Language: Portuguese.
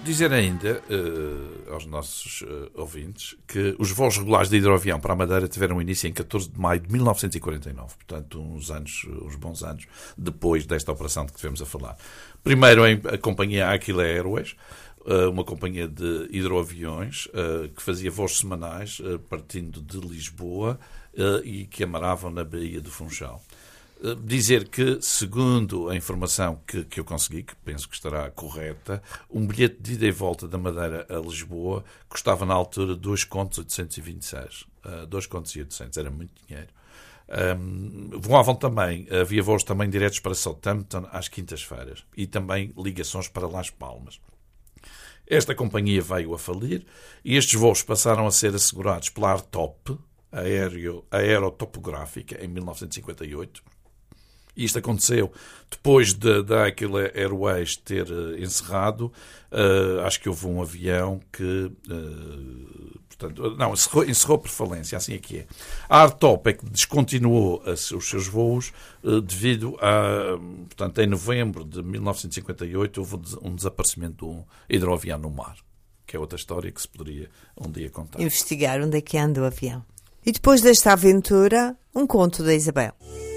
Dizer ainda aos nossos ouvintes que os voos regulares de hidroavião para a Madeira tiveram início em 14 de maio de 1949, portanto uns bons anos depois desta operação de que tivemos a falar. Primeiro a companhia Aquila Airways, uma companhia de hidroaviões que fazia voos semanais partindo de Lisboa e que amaravam na Baía do Funchal. Dizer que, segundo a informação que eu consegui, que penso que estará correta, um bilhete de ida e volta da Madeira a Lisboa custava na altura 2,826. 2,800, era muito dinheiro. Voavam também, havia voos também diretos para Southampton às quintas-feiras e também ligações para Las Palmas. Esta companhia veio a falir e estes voos passaram a ser assegurados pela ARTOP, Aerotopográfica, em 1958. Isto aconteceu depois da Aquila Airways ter encerrado. Acho que houve um avião que... encerrou por falência, assim é que é. A ARTOP é que descontinuou os seus voos devido a... Portanto, em novembro de 1958 houve um desaparecimento de um hidroavião no mar, que é outra história que se poderia um dia contar. Investigar onde é que anda o avião. E depois desta aventura, um conto da Isabel.